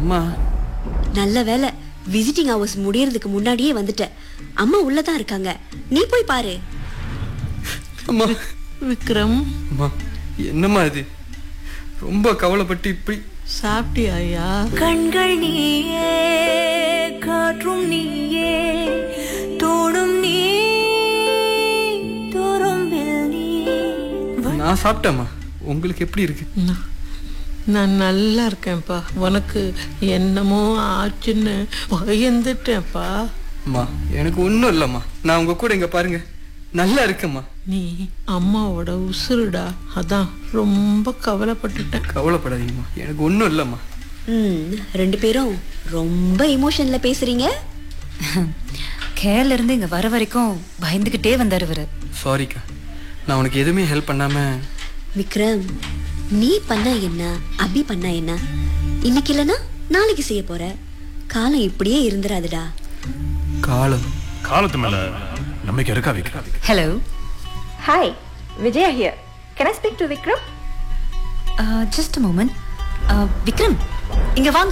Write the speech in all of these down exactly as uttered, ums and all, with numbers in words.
அம்மா. நல்ல வேலை, விசிட்டிங் ஹவர்ஸ் முடியறதுக்கு முன்னாடியே வந்துட்ட. அம்மா உள்ளதான் இருக்காங்க, நீ போய் பாரு. அம்மா. விக்ரம், அம்மா என்னம்மா இது? ரொம்ப கவலைப்பட்டு இப்படி. சாப்பிட்டியா? கண்கள் நீயே, காற்றும் நீயே, தோடும் நீ, துரும்பில் நீ. நான் சாப்பிட்டேம்மா. உங்களுக்கு எப்படி இருக்கு? நான்- நான் நல்லா இருக்கேன்ப்பா. உனக்கு என்னமோ ஆச்சுன்னு பயந்துட்டேன்ப்பா. அம்மா எனக்கு ஒன்றும் இல்லைம்மா. நான் உங்க கூட இங்க பாருங்க நல்லா இருக்கேம்மா. நீ அம்மாவோட உசுருடா, அதான் ரொம்ப கவலைப்பட்டுட்டேன். கவலைப்படாதீங்கம்மா, எனக்கு ஒன்றும் இல்லைம்மா. ம், ரெண்டு பேரும் ரொம்ப இமோஷன்ல பேசுறீங்க. கேரள இருந்து இங்க வர வரைக்கும் பயந்துகிட்டே வந்தாரு இவரு. சாரிக்கா, நான் உனக்கு எதுவுமே ஹெல்ப் பண்ணாம. விக்ரம், நீ பண்ணா என்ன, அபி பண்ணா என்ன? இன்னைக்கு இல்லனா நாளைக்கு செய்ய போற. காலம் இப்படியே இருந்துராதுடா. காலம் காலத்து மேல நம்பிக்கை இருக்கா Vikram? Hello. Hi, Vijaya here. Can I speak to Vikram? Just a moment. Vikram, இங்க வாங்க.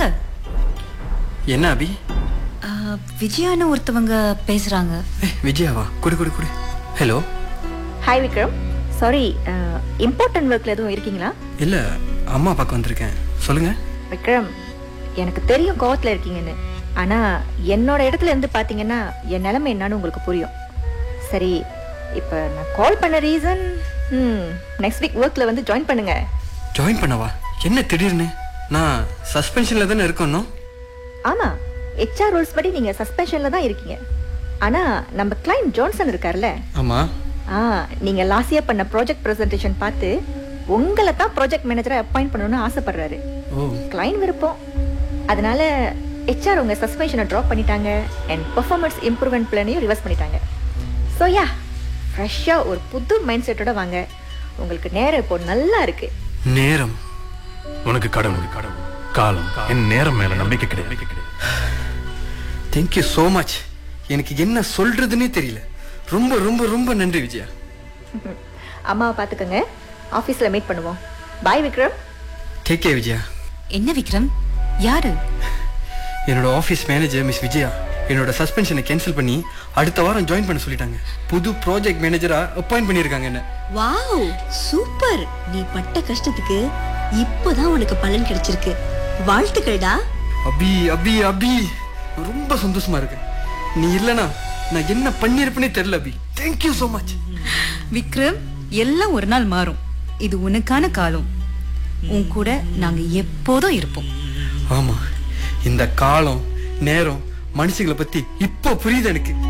என்ன அபி? Uh, விஜயான்னு ஒருத்தவங்க பேசுறாங்க. ஏய், விஜயாவா? குடு குடு குடு. Hello. Hi Vikram, sorry, important ஒர்க்ல எதுவும் இருக்கீங்களா? இல்ல, அம்மா பார்க்க வந்திருக்கேன். சொல்லுங்க. விக்ரம், எனக்கு தெரியும் கோவத்துல இருக்கீங்கன்னு. ஆனா என்னோட இடத்துல இருந்து பாத்தீங்கன்னா என் நிலைமை என்னன்னு உங்களுக்கு புரியும். சரி, இப்ப நான் கால் பண்ண ரீசன், நெக்ஸ்ட் வீக் ஒர்க்ல வந்து ஜாயின் பண்ணுங்க. ஜாயின் பண்ணவா? என்ன திடீர்னு? நான் சஸ்பென்ஷன்ல தானே இருக்கணும். ஆமா, ஹெச்ஆர் ரூல்ஸ் படி நீங்க சஸ்பென்ஷன்ல தான் இருக்கீங்க. ஆனா நம்ம கிளைண்ட் ஜான்சன் இருக்கார்ல, ஆமா. ஆ நீங்க லாஸ்ட் இயர் பண்ண ப்ராஜெக்ட் பிரசன்டேஷன் பார்த்து உங்களை தான் ப்ராஜெக்ட் மேனேஜரை அப்பாயிண்ட் பண்ணணும்னு ஆசைப்படுறாரு. ஓ. கிளைண்ட் விருப்பம். அதனால ஹெச்ஆர் உங்க சஸ்பென்ஷனை ட்ராப் பண்ணிட்டாங்க அண்ட் பெர்ஃபார்மன்ஸ் இம்ப்ரூவ்மெண்ட் பிளானையும் ரிவர்ஸ் பண்ணிட்டாங்க. ஸோ யா, ஃப்ரெஷ்ஷாக ஒரு புது மைண்ட் செட்டோட வாங்க. உங்களுக்கு நேரம் இப்போ நல்லா இருக்கு. நேரம்? உனக்கு கடவுள் கடவுள் காலம் என் நேரம் மேல நம்பிக்கை கிடையாது. Thank you so much. எனக்கு என்ன சொல்றதுன்னே தெரியல. ரொம்ப ரொம்ப ரொம்ப நன்றி விஜயா. அம்மாவை பார்த்துக்கோங்க. ஆஃபீஸில் மீட் பண்ணுவோம். பாய் விக்ரம். Take care Vijaya. என்ன விக்ரம்? யாரு? என்னோட ஆஃபீஸ் மேனேஜர் மிஸ் விஜயா என்னோட சஸ்பென்ஷனை கேன்சல் பண்ணி அடுத்த வாரம் ஜாயின் பண்ண சொல்லிட்டாங்க. புது ப்ராஜெக்ட் மேனேஜரா அப்பாயிண்ட் பண்ணியிருக்காங்க என்ன. Wow, super. நீ பட்ட கஷ்டத்துக்கு இப்போதான் உனக்கு பலன் கிடைச்சிருக்கு. வாழ்த்துக்கள்டா. அபி அபி அபி, ரொம்ப சந்தோஷமா இருக்கு. நீ இல்லனா நான் என்ன பண்ணிருப்பேனே தெரியல அபி. Thank you so much. விக்ரம், எல்லாம் ஒரு நாள் மாறும். இது உனக்கான காலம். உன் கூட நாங்க எப்போதும் இருப்போம். ஆமா, இந்த காலம் நேரம் மனுஷங்களை பத்தி இப்போ புரியுது எனக்கு.